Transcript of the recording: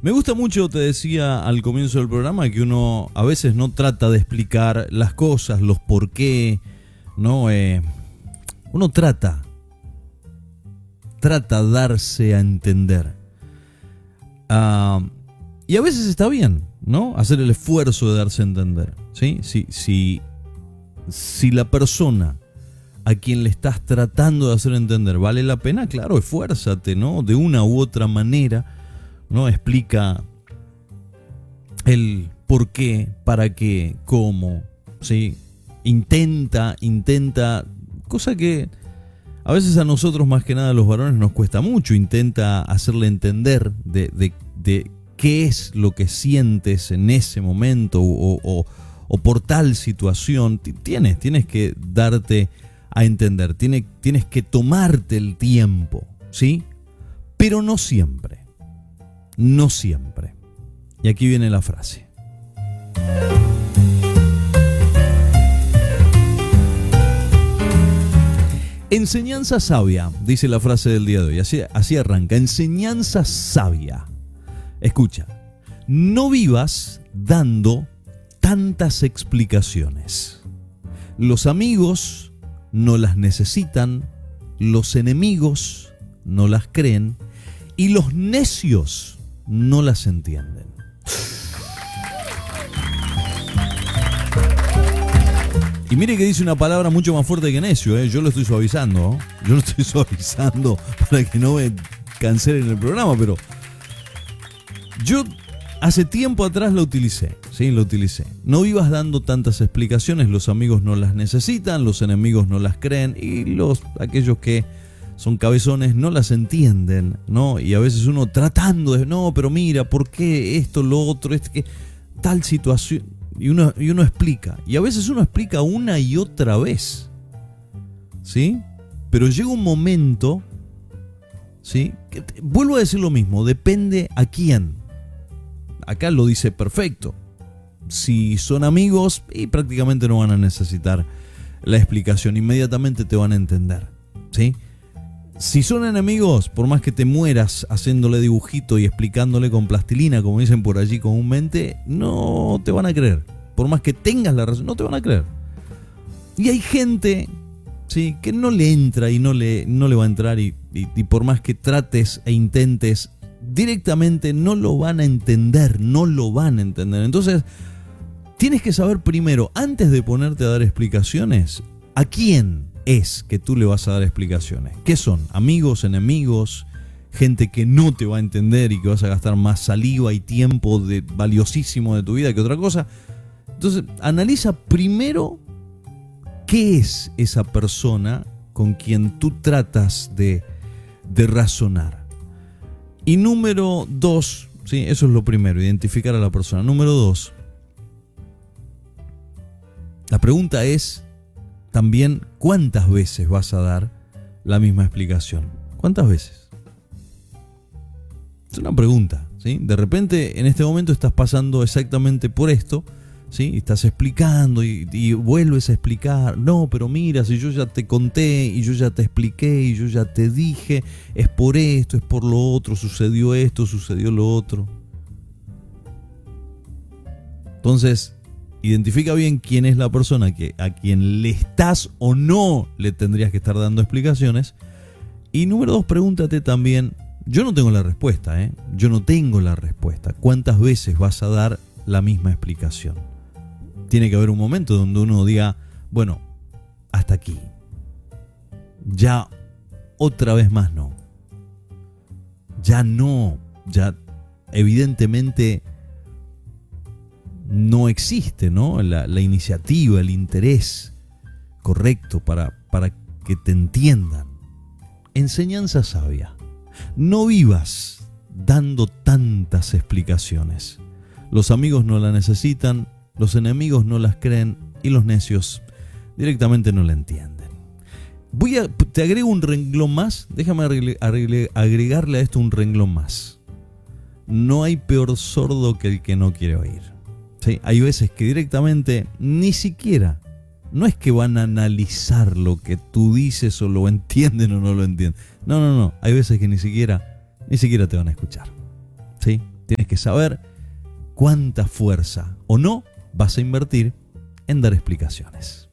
Me gusta mucho, te decía al comienzo del programa, que uno a veces no trata de explicar las cosas, los por qué, ¿no? Uno trata de darse a entender. Y a veces está bien, ¿no? Hacer el esfuerzo de darse a entender, ¿sí? Si la persona a quien le estás tratando de hacer entender vale la pena, claro, esfuérzate, ¿no? De una u otra manera, ¿no? Explica el por qué, para qué, cómo, ¿sí? Intenta, cosa que a veces a nosotros más que nada los varones nos cuesta mucho. Intenta hacerle entender de qué es lo que sientes en ese momento o por tal situación. Tienes que darte a entender, tienes que tomarte el tiempo, ¿sí? Pero no siempre. No siempre. Y aquí viene la frase. Enseñanza sabia, dice la frase del día de hoy. Así arranca. Enseñanza sabia. Escucha. No vivas dando tantas explicaciones. Los amigos no las necesitan, los enemigos no las creen y los necios no las entienden. Y mire que dice una palabra mucho más fuerte que necio, ¿eh? Yo lo estoy suavizando para que no me cancelen el programa, pero yo hace tiempo atrás lo utilicé. No vivas dando tantas explicaciones, los amigos no las necesitan, los enemigos no las creen y aquellos que son cabezones no las entienden, ¿no? Y a veces uno tratando de, no, pero mira, ¿por qué esto, lo otro, que tal situación? Y uno explica, y a veces uno explica una y otra vez, ¿sí? Pero llega un momento, ¿sí? Que vuelvo a decir lo mismo, depende a quién. Acá lo dice perfecto. Si son amigos, y prácticamente no van a necesitar la explicación, inmediatamente te van a entender, ¿sí? Si son enemigos, por más que te mueras haciéndole dibujito y explicándole con plastilina, como dicen por allí comúnmente, no te van a creer. Por más que tengas la razón, no te van a creer. Y hay gente, ¿sí?, que no le entra y no le va a entrar y por más que trates e intentes, directamente no lo van a entender. Entonces, tienes que saber primero, antes de ponerte a dar explicaciones, ¿a quién es que tú le vas a dar explicaciones? ¿Qué son? ¿Amigos, enemigos? ¿Gente que no te va a entender y que vas a gastar más saliva y tiempo valiosísimo de tu vida que otra cosa? Entonces, analiza primero qué es esa persona con quien tú tratas de razonar. Y número 2, ¿sí? Eso es lo primero, identificar a la persona. Número 2, la pregunta es también, ¿cuántas veces vas a dar la misma explicación? ¿Cuántas veces? Es una pregunta, ¿sí? De repente, en este momento estás pasando exactamente por esto, ¿sí? Y estás explicando y vuelves a explicar. No, pero mira, si yo ya te conté y yo ya te expliqué y yo ya te dije, es por esto, es por lo otro, sucedió esto, sucedió lo otro. Entonces, identifica bien quién es la persona a quien le estás o no le tendrías que estar dando explicaciones. Y número 2, pregúntate también, yo no tengo la respuesta, ¿eh? Yo no tengo la respuesta. ¿Cuántas veces vas a dar la misma explicación? Tiene que haber un momento donde uno diga, bueno, hasta aquí. Ya otra vez más no. Ya evidentemente no existe, ¿no? La iniciativa, el interés correcto para que te entiendan. Enseñanza sabia. No vivas dando tantas explicaciones. Los amigos no la necesitan, los enemigos no las creen y los necios directamente no la entienden. Te agrego un renglón más, déjame agregarle a esto un renglón más. No hay peor sordo que el que no quiere oír. ¿Sí? Hay veces que directamente ni siquiera, no es que van a analizar lo que tú dices o lo entienden o no lo entienden. No. Hay veces que ni siquiera te van a escuchar. ¿Sí? Tienes que saber cuánta fuerza o no vas a invertir en dar explicaciones.